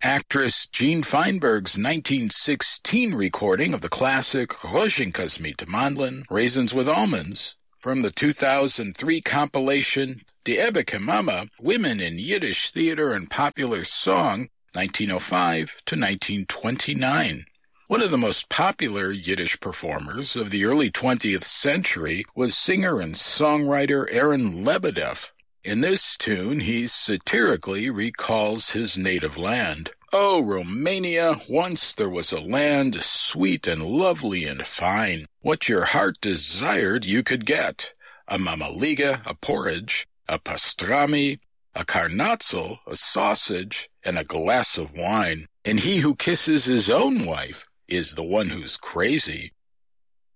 Actress Jean Feinberg's 1916 recording of the classic Rózsinkas mit Mandlin, Raisins with Almonds, from the 2003 compilation Die ewige Mama, Women in Yiddish Theater and Popular Song, 1905 to 1929. One of the most popular Yiddish performers of the early 20th century was singer and songwriter Aaron Lebedev. In this tune, he satirically recalls his native land. Oh, Romania, once there was a land sweet and lovely and fine. What your heart desired you could get. A mamaliga, a porridge, a pastrami, a karnatzel, a sausage, and a glass of wine. And he who kisses his own wife is the one who's crazy.